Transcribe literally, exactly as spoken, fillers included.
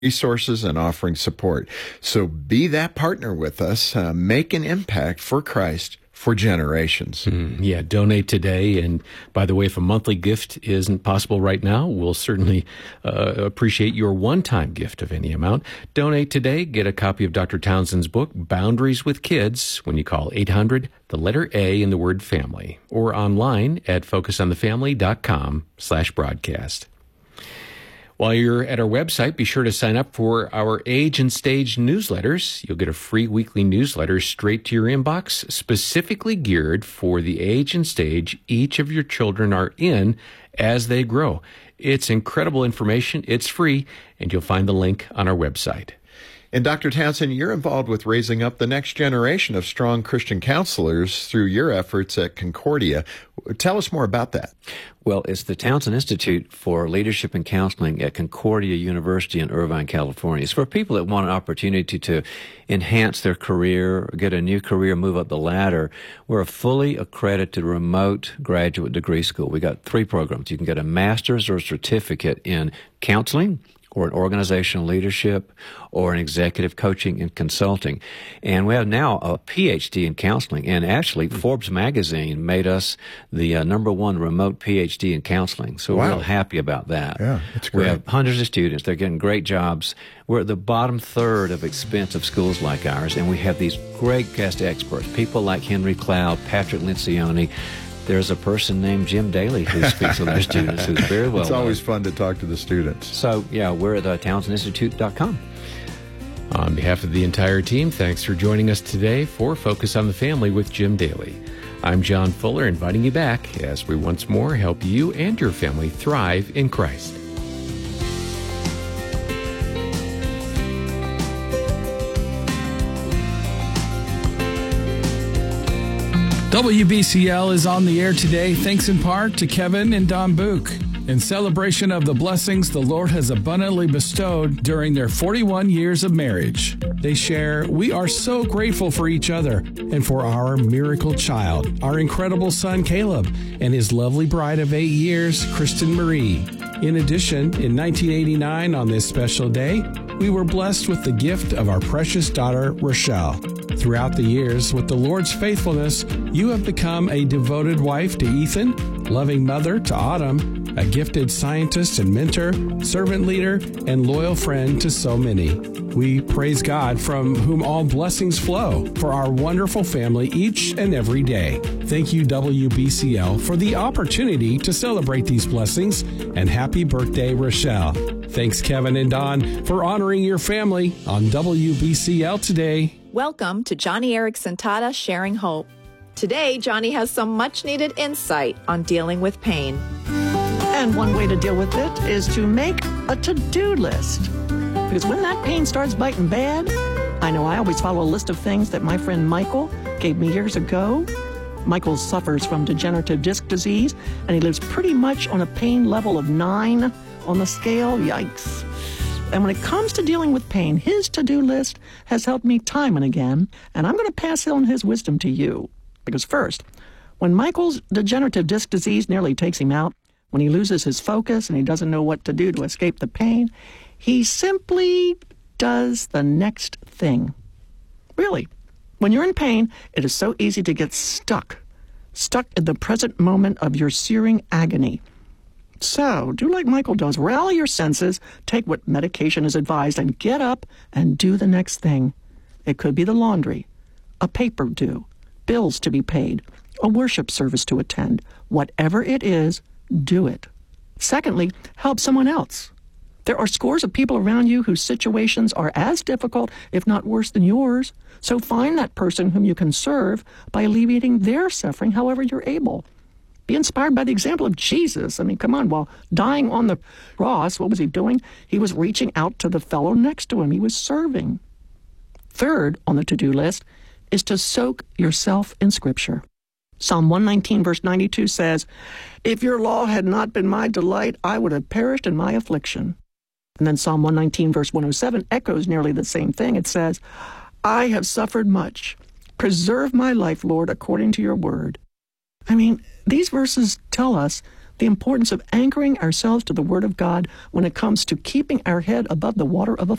resources and offering support. So be that partner with us. Uh, make an impact for Christ for generations. Mm, yeah, donate today. And by the way, if a monthly gift isn't possible right now, we'll certainly uh, appreciate your one-time gift of any amount. Donate today. Get a copy of Doctor Townsend's book, Boundaries with Kids, when you call eight hundred, the letter A in the word family, or online at focusonthefamily.com slash broadcast. While you're at our website, be sure to sign up for our Age and Stage newsletters. You'll get a free weekly newsletter straight to your inbox, specifically geared for the age and stage each of your children are in as they grow. It's incredible information. It's free, and you'll find the link on our website. And Doctor Townsend, you're involved with raising up the next generation of strong Christian counselors through your efforts at Concordia. Tell us more about that. Well, it's the Townsend Institute for Leadership and Counseling at Concordia University in Irvine, California. It's for people that want an opportunity to enhance their career, get a new career, move up the ladder. We're a fully accredited remote graduate degree school. We got three programs. You can get a master's or a certificate in counseling, or in organizational leadership, or in executive coaching and consulting. And we have now a P H D in counseling. And actually, Forbes magazine made us the uh, number one remote P H D in counseling. So wow. we're real happy about that. Yeah, it's great. We have hundreds of students. They're getting great jobs. We're at the bottom third of expensive schools like ours. And we have these great guest experts, people like Henry Cloud, Patrick Lencioni. There's a person named Jim Daly who speaks with our students who's very well It's always known. fun to talk to the students. So, yeah, we're at uh, townsend institute dot com. On behalf of the entire team, thanks for joining us today for Focus on the Family with Jim Daly. I'm John Fuller, inviting you back as we once more help you and your family thrive in Christ. W B C L is on the air today, thanks in part to Kevin and Don Book, in celebration of the blessings the Lord has abundantly bestowed during their forty-one years of marriage. They share, "We are so grateful for each other and for our miracle child, our incredible son Caleb, and his lovely bride of eight years, Kristen Marie." In addition, in nineteen eighty-nine, on this special day, we were blessed with the gift of our precious daughter, Rochelle. Throughout the years, with the Lord's faithfulness, you have become a devoted wife to Ethan, loving mother to Autumn, a gifted scientist and mentor, servant leader, and loyal friend to so many. We praise God, from whom all blessings flow, for our wonderful family each and every day. Thank you, W B C L, for the opportunity to celebrate these blessings, and happy birthday, Rochelle. Thanks, Kevin and Don, for honoring your family on W B C L today. Welcome to Johnny Erickson Tata Sharing Hope. Today, Johnny has some much-needed insight on dealing with pain. And one way to deal with it is to make a to-do list. Because when that pain starts biting bad, I know I always follow a list of things that my friend Michael gave me years ago. Michael suffers from degenerative disc disease, and he lives pretty much on a pain level of nine on the scale. Yikes. And when it comes to dealing with pain, his to-do list has helped me time and again, and I'm going to pass on his wisdom to you. Because first, when Michael's degenerative disc disease nearly takes him out, when he loses his focus and he doesn't know what to do to escape the pain, he simply does the next thing. Really, when you're in pain, it is so easy to get stuck, stuck in the present moment of your searing agony. So, do like Michael does. Rally your senses, take what medication is advised, and get up and do the next thing. It could be the laundry, a paper due, bills to be paid, a worship service to attend. Whatever it is, do it. Secondly, help someone else. There are scores of people around you whose situations are as difficult, if not worse than yours. So find that person whom you can serve by alleviating their suffering however you're able. Be inspired by the example of Jesus. I mean, come on, while dying on the cross, what was he doing? He was reaching out to the fellow next to him. He was serving. Third on the to-do list is to soak yourself in Scripture. Psalm one nineteen, verse ninety-two says, "If your law had not been my delight, I would have perished in my affliction." And then Psalm one nineteen, verse one oh seven echoes nearly the same thing. It says, "I have suffered much. Preserve my life, Lord, according to your word." I mean, these verses tell us the importance of anchoring ourselves to the Word of God when it comes to keeping our head above the water of